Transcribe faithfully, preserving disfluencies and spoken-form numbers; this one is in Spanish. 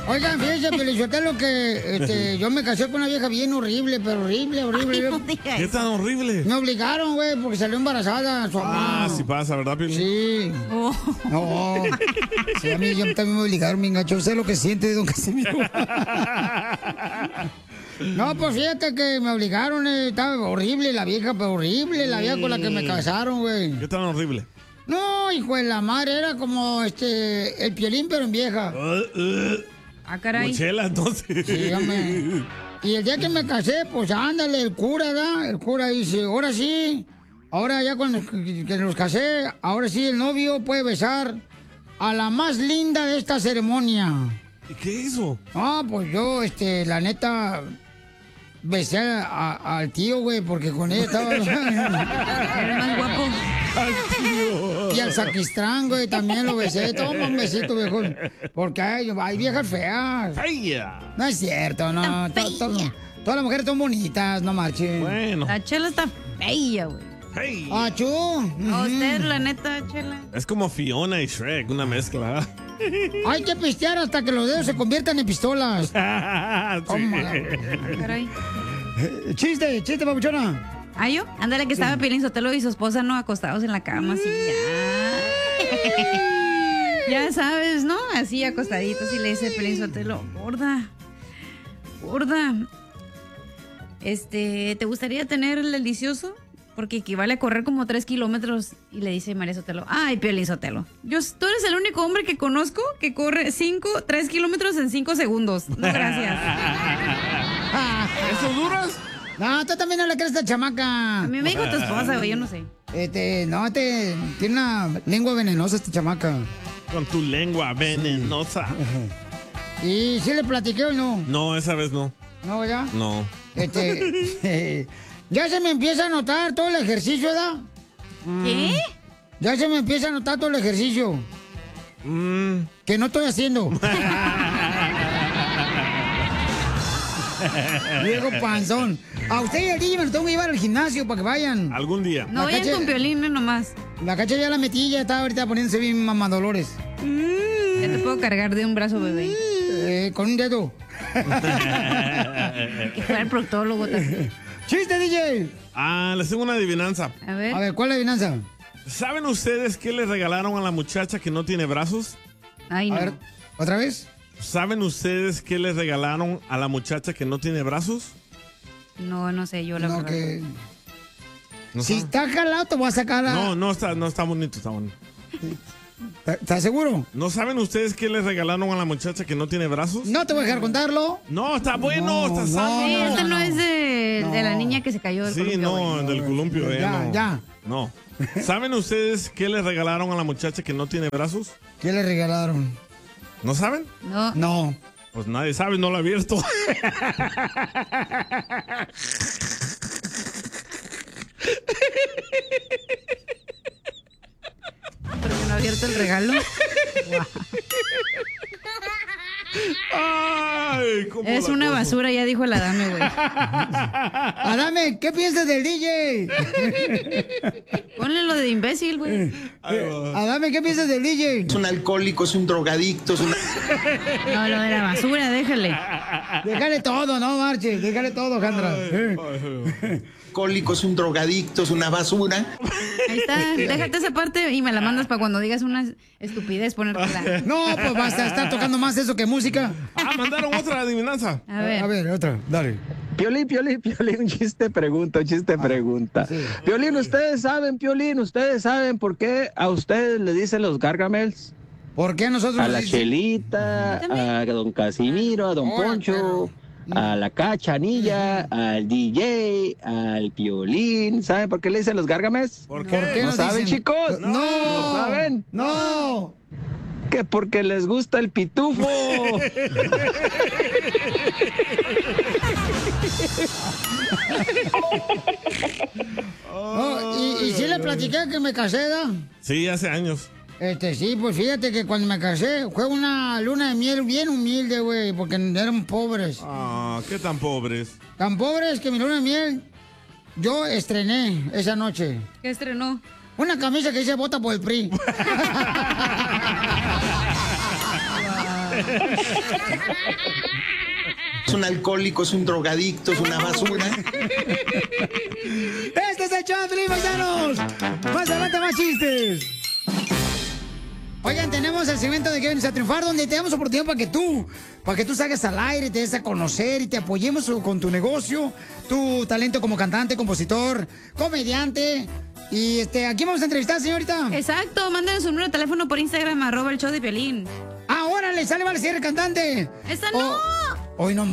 Oigan, fíjense, Pelizotelo, que este, yo me casé con una vieja bien horrible, pero horrible, horrible. Ay, no digas ¿Qué eso. tan horrible? Me obligaron, güey, porque salió embarazada su mamá. Ah, sí pasa, ¿verdad, Piolín? Sí. Oh. No. Sí, a mí yo también me obligaron, mi enganchó. Sé lo que siente, don Casimiro. No, pues fíjate que me obligaron, eh, estaba horrible la vieja, pero horrible la vieja con la que me casaron, güey. ¿Qué tan horrible? No, hijo de la madre, era como este el Piolín, pero en vieja. Uh, uh. Ah, caray. Mochela, entonces. Sí, hombre. Y el día que me casé, pues ándale, el cura, ¿verdad? El cura dice, ahora sí, ahora ya cuando que que nos casé, ahora sí el novio puede besar a la más linda de esta ceremonia. ¿Y qué hizo? Ah, pues yo, este, la neta, besé a- a- al tío, güey, porque con ella estaba... Era más guapo. Y al sacristán, güey, también lo besé. Toma un besito, viejo. Porque hay, hay viejas feas. ¡Feya! No es cierto, no. Tan To- to- fea. todas las mujeres son bonitas, no marchen. Bueno. La Chela está bella, güey. Hey. Achú. A usted, la neta, Chela. Es como Fiona y Shrek, una mezcla. Hay que pistear hasta que los dedos se conviertan en pistolas. Tómala. Ah, caray. Eh, Chiste, chiste, papuchona. ¿Ah, yo? Ándale, que estaba Piolín Sotelo y su esposa, ¿no? Acostados en la cama, así, ya. Ya sabes, ¿no? Así, acostaditos, y le dice Piolín Sotelo, gorda, gorda, este, ¿te gustaría tener el delicioso? Porque equivale a correr como tres kilómetros. Y le dice María Sotelo, ay, Piolín Sotelo, yo, tú eres el único hombre que conozco que corre cinco, tres kilómetros en cinco segundos. No, gracias. ¿Eso duras? No, tú también no le crees a esta chamaca. A mí me dijo tu esposa, güey, yo no sé. Este, no, este, tiene una lengua venenosa esta chamaca. Con tu lengua venenosa. ¿Y si le platiqué o no? No, esa vez no. ¿No, ya? No. Este, ya se me empieza a notar todo el ejercicio, ¿verdad? ¿Qué? Ya se me empieza a notar todo el ejercicio. Mm. Que no estoy haciendo. Diego Panzón. A usted y al D J me lo tengo que llevar al gimnasio para que vayan. Algún día. No vayan cacha- con Piolín, no nomás. La cacha ya la metí, ya está ahorita poniéndose bien mamadolores. Ya te puedo cargar de un brazo, bebé. Eh, con un dedo. Que fuera el proctólogo también. ¡Chiste, D J! Ah, les tengo una adivinanza. A ver. A ver, ¿cuál es la adivinanza? ¿Saben ustedes qué le regalaron a la muchacha que no tiene brazos? Ay, A no. ver, ¿otra vez? ¿Saben ustedes qué le regalaron a la muchacha que no tiene brazos? No, no sé, yo la No, verdad. que... ¿No Si saben? está jalado, te voy a sacar a... No, no está, no está bonito, está bonito. ¿Estás seguro? ¿No saben ustedes qué le regalaron a la muchacha que no tiene brazos? No te voy a dejar contarlo. No, está bueno, No, está no, sano. Sí, este no, no. es de, de la No. niña que se cayó del Sí, columpio, no, güey. del columpio, eh, Ya, no. ya. No. ¿Saben ustedes qué le regalaron a la muchacha que no tiene brazos? ¿Qué le regalaron? ¿No saben? No. No. Pues nadie sabe, no lo ha abierto. Porque no ha abierto el regalo. Ay, ¿cómo Es la una cosa? basura, ya dijo la dame, güey. Adame, ¿qué piensas del D J? Ponle lo de imbécil, güey. Ahí va. Adame, ¿qué piensas del D J? Es un alcohólico, es un drogadicto, es una... No, lo de la basura, déjale. Déjale todo, no marche. Déjale todo, Jandra. Eh. alcohólico, es un drogadicto, es una basura. Ahí está, déjate esa parte y me la mandas para cuando digas una estupidez ponértela. No, pues basta, estar tocando más eso que música. Ah, mandaron otra adivinanza. A ver. A ver, otra, dale. Piolín, Piolín, Piolín, un chiste pregunta, un chiste pregunta. Piolín, ustedes saben, Piolín, ustedes saben por qué a ustedes le dicen los Gargamels. ¿Por qué nosotros A la dicen- Chelita, a don Casimiro, a don Ahora, Poncho, a la Cachanilla, al D J, al Piolín. ¿Saben por qué le dicen los Gargamels? ¿Por ¿Por qué qué? ¿No nos saben, dicen? chicos? No. ¿No saben? No. Que porque les gusta el pitufo. No, y, y sí le platiqué que me casé, ¿da? Sí, hace años. Este, sí, pues fíjate que cuando me casé fue una luna de miel bien humilde, güey, porque eran pobres. Ah, qué tan pobres. Tan pobres que mi luna de miel yo estrené esa noche. ¿Qué estrenó? Una camisa que dice vota por el P R I. Es un alcohólico, es un drogadicto, es una basura. Este es el show de Piolín, paisanos. Más adelante, más chistes. Oigan, tenemos el segmento de Que Vienes a Triunfar, donde te damos oportunidad para que tú, para que tú salgas al aire, te des a conocer y te apoyemos con tu negocio, tu talento como cantante, compositor, comediante. Y este, ¿a quién vamos a entrevistar, señorita? Exacto, mándenos un número de teléfono por Instagram, arroba el show de Piolín. Ah, órale, sale, vale, si eres cantante. ¡Esa no! Hoy no